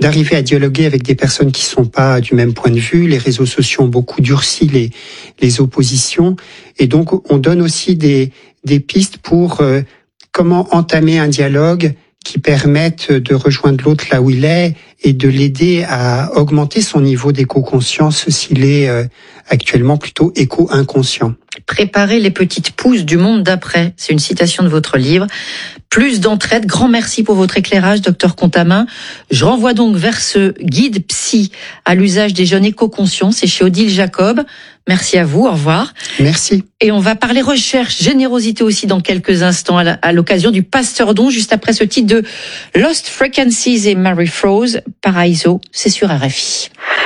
d'arriver à dialoguer avec des personnes qui sont pas du même point de vue. Les réseaux sociaux ont beaucoup durci les oppositions, et donc on donne aussi des pistes pour comment entamer un dialogue qui permette de rejoindre l'autre là où il est et de l'aider à augmenter son niveau d'éco-conscience s'il est actuellement plutôt éco-inconscient. Préparer les petites pousses du monde d'après, c'est une citation de votre livre. Plus d'entraide, grand merci pour votre éclairage, Dr Contamin. Je renvoie donc vers ce guide psy à l'usage des jeunes éco-conscients, c'est chez Odile Jacob. Merci à vous, au revoir. Merci. Et on va parler recherche, générosité aussi dans quelques instants à l'occasion du Pasteur Don, juste après ce titre de Lost Frequencies et Mary Froze, Paraiso, c'est sur RFI.